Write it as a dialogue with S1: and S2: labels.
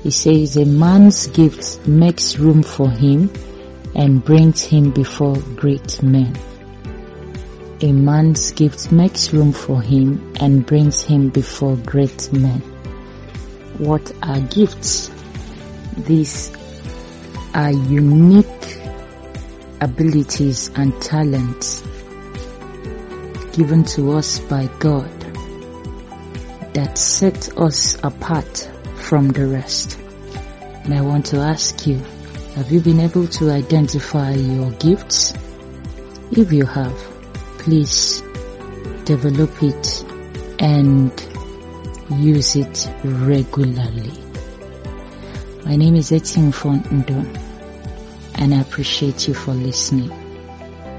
S1: It says, a man's gift makes room for him and brings him before great men. A man's gift makes room for him and brings him before great men. What are gifts? These are unique abilities and talents given to us by God that set us apart from the rest. And I want to ask you, have you been able to identify your gifts? If you have, please develop it and use it regularly. My name is Etienne Fontendo, and I appreciate you for listening.